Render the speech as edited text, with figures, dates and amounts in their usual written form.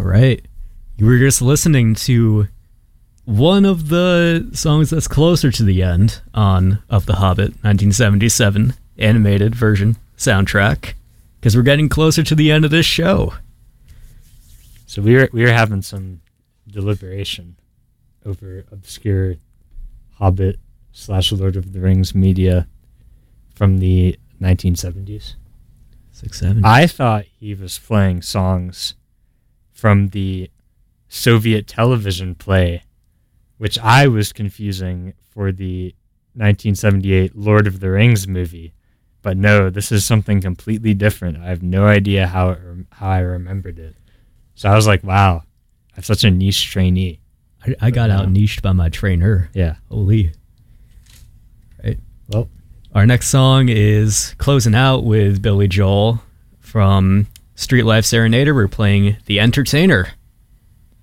right. You were just listening to one of the songs that's closer to the end on Of the Hobbit 1977 animated version soundtrack, because we're getting closer to the end of this show. So we were having some deliberation over obscure Hobbit / Lord of the Rings media from the 1970s. 670. I thought he was playing songs from the Soviet television play, which I was confusing for the 1978 Lord of the Rings movie. But no, this is something completely different. I have no idea how I remembered it. So I was like, wow, I'm such a niche trainee. I got out niched by my trainer. Yeah. Holy. Right. Well, our next song is closing out with Billy Joel from Street Life Serenader. We're playing The Entertainer.